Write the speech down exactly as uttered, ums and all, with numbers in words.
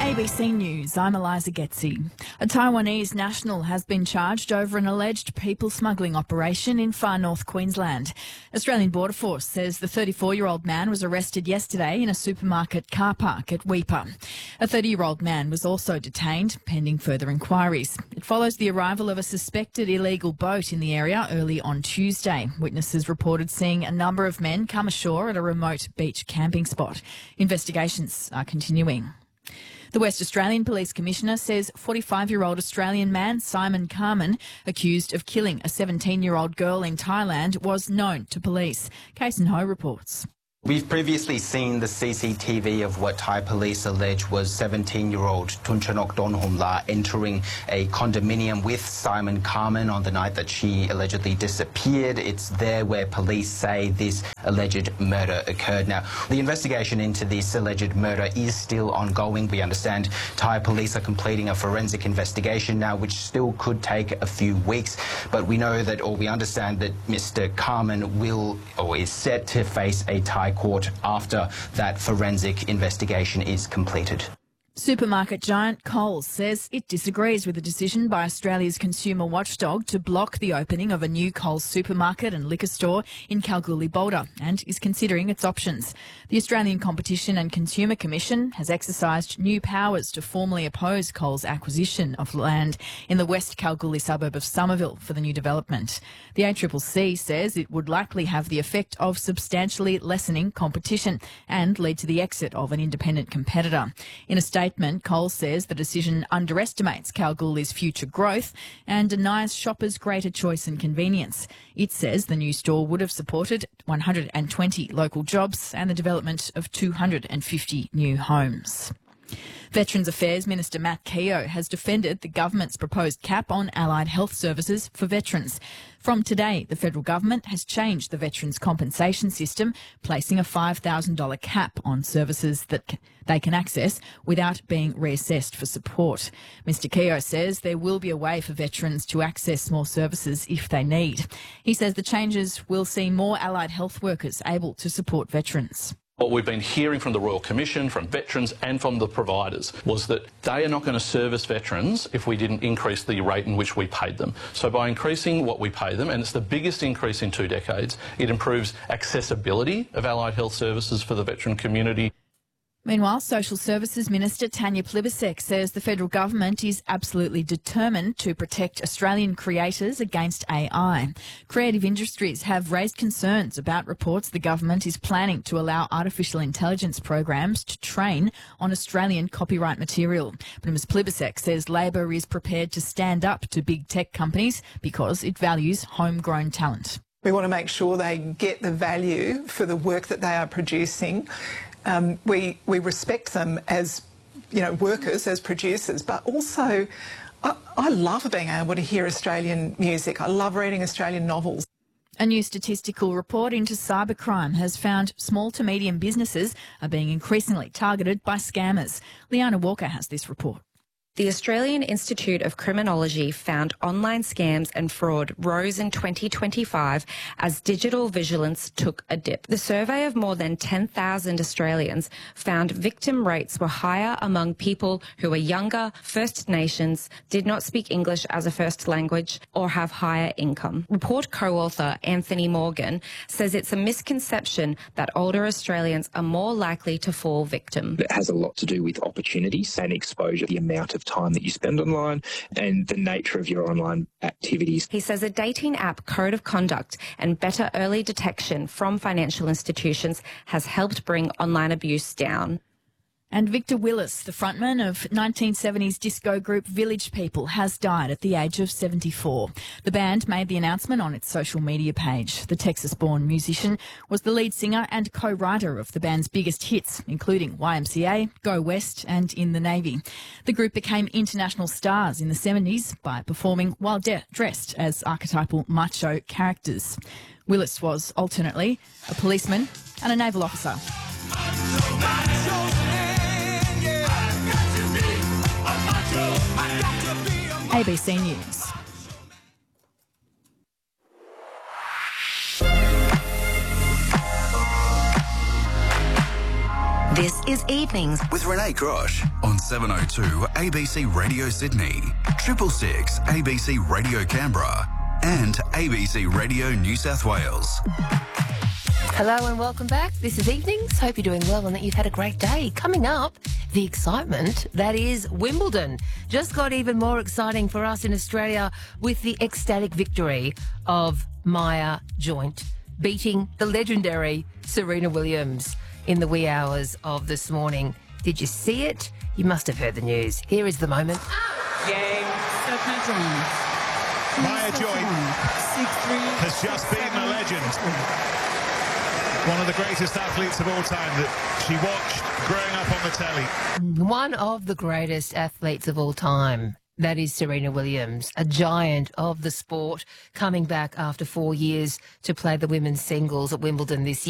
A B C News, I'm Eliza Getzi. A Taiwanese national has been charged over an alleged people smuggling operation in far north Queensland. Australian Border Force says the thirty-four-year-old man was arrested yesterday in a supermarket car park at Weipa. A thirty-year-old man was also detained, pending further inquiries. It follows the arrival of a suspected illegal boat in the area early on Tuesday. Witnesses reported seeing a number of men come ashore at a remote beach camping spot. Investigations are continuing. The West Australian Police Commissioner says forty-five-year-old Australian man Simon Carman, accused of killing a seventeen-year-old girl in Thailand, was known to police. Kason Ho reports. We've previously seen the C C T V of what Thai police allege was seventeen-year-old Tunchanok Donhomla entering a condominium with Simon Carman on the night that she allegedly disappeared. It's there where police say this alleged murder occurred. Now, the investigation into this alleged murder is still ongoing. We understand Thai police are completing a forensic investigation now, which still could take a few weeks. But we know that, or we understand that Mister Carman will, or is set to face a Thai court after that forensic investigation is completed. Supermarket giant Coles says it disagrees with the decision by Australia's consumer watchdog to block the opening of a new Coles supermarket and liquor store in Kalgoorlie-Boulder and is considering its options. The Australian Competition and Consumer Commission has exercised new powers to formally oppose Coles' acquisition of land in the West Kalgoorlie suburb of Somerville for the new development. The A C C C says it would likely have the effect of substantially lessening competition and lead to the exit of an independent competitor. In a statement, Coles says the decision underestimates Kalgoorlie's future growth and denies shoppers greater choice and convenience. It says the new store would have supported one hundred twenty local jobs and the development of two hundred fifty new homes. Veterans Affairs Minister Matt Keogh has defended the government's proposed cap on allied health services for veterans. From today, the federal government has changed the veterans' compensation system, placing a five thousand dollars cap on services that they can access without being reassessed for support. Mister Keogh says there will be a way for veterans to access more services if they need. He says the changes will see more allied health workers able to support veterans. What we've been hearing from the Royal Commission, from veterans and from the providers was that they are not going to service veterans if we didn't increase the rate in which we paid them. So by increasing what we pay them, and it's the biggest increase in two decades, it improves accessibility of allied health services for the veteran community. Meanwhile, Social Services Minister Tanya Plibersek says the federal government is absolutely determined to protect Australian creators against A I. Creative industries have raised concerns about reports the government is planning to allow artificial intelligence programs to train on Australian copyright material. But Miz Plibersek says Labor is prepared to stand up to big tech companies because it values homegrown talent. We want to make sure they get the value for the work that they are producing. Um, we, we respect them as, you know, workers, as producers, but also I, I love being able to hear Australian music. I love reading Australian novels. A new statistical report into cybercrime has found small to medium businesses are being increasingly targeted by scammers. Liana Walker has this report. The Australian Institute of Criminology found online scams and fraud rose in twenty twenty-five as digital vigilance took a dip. The survey of more than ten thousand Australians found victim rates were higher among people who are younger, First Nations, did not speak English as a first language, or have higher income. Report co-author Anthony Morgan says it's a misconception that older Australians are more likely to fall victim. It has a lot to do with opportunities and exposure, the amount of time that you spend online and the nature of your online activities. He says a dating app code of conduct and better early detection from financial institutions has helped bring online abuse down. And Victor Willis, the frontman of nineteen seventies disco group Village People, has died at the age of seventy-four. The band made the announcement on its social media page. The Texas-born musician was the lead singer and co-writer of the band's biggest hits, including Y M C A, Go West and In the Navy. The group became international stars in the seventies by performing while de- dressed as archetypal macho characters. Willis was alternately a policeman and a naval officer. A B C News. This is Evenings with Renee Grosh on seven oh two A B C Radio Sydney, triple six A B C Radio Canberra and A B C Radio New South Wales. Hello and welcome back. This is Evenings. Hope you're doing well and that you've had a great day. Coming up, the excitement that is Wimbledon. Just got even more exciting for us in Australia with the ecstatic victory of Maya Joint, beating the legendary Serena Williams in the wee hours of this morning. Did you see it? You must have heard the news. Here is the moment. Game. Maya Joint has just been a legend. One of the greatest athletes of all time that she watched growing up on the telly. One of the greatest athletes of all time. That is Serena Williams, a giant of the sport, coming back after four years to play the women's singles at Wimbledon this year.